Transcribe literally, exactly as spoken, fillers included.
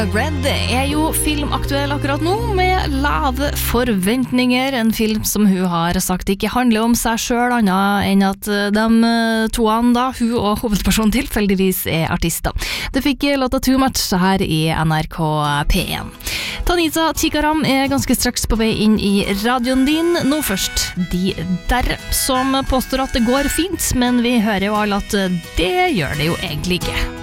Red er jo filmaktuell akkurat nå med lave forventninger, en film som hun har sagt ikke handler om seg selv annet enn at de toene da, hun og hovedpersonen tilfeldigvis er artister. Det fikk låta Too Much her i N R K P én. Tanita Tikaram er ganske straks på vei inn i radioen din. Nå først De Der, som påstår at det går fint, men vi hører jo alle at det gjør det jo egentlig ikke.